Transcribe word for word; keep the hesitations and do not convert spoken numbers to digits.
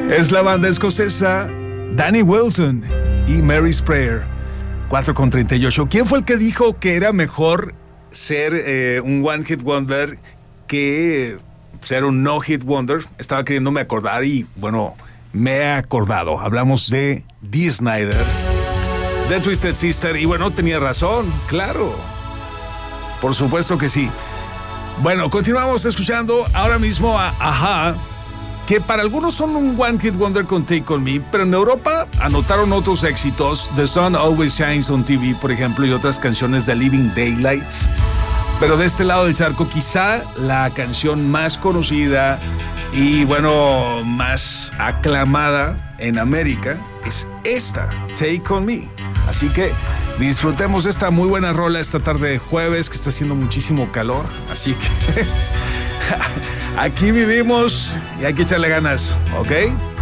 Es la banda escocesa Danny Wilson y Mary's Prayer. cuatro con treinta y ocho. ¿Quién fue el que dijo que era mejor ser eh, un One Hit Wonder que ser un No Hit Wonder? Estaba queriéndome acordar y, bueno, me he acordado. Hablamos de Dee Snider, de Twisted Sister, y bueno, tenía razón, claro. Por supuesto que sí. Bueno, continuamos escuchando ahora mismo a Ajá, que para algunos son un One Hit Wonder con Take On Me, pero en Europa anotaron otros éxitos. The Sun Always Shines on T V, por ejemplo, y otras canciones de Living Daylights. Pero de este lado del charco, quizá la canción más conocida y, bueno, más aclamada en América es esta, Take On Me. Así que disfrutemos esta muy buena rola esta tarde de jueves, que está haciendo muchísimo calor. Así que aquí vivimos y hay que echarle ganas, ¿ok?